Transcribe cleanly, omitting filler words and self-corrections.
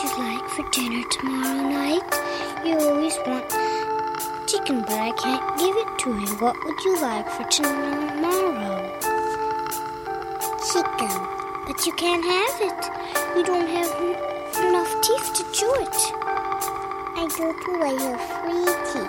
like for dinner tomorrow night? You always want chicken, but I can't give it to you. What would you like for tomorrow? Chicken. But you can't have it. You don't have enough teeth to chew it. I do too. I have 3 teeth.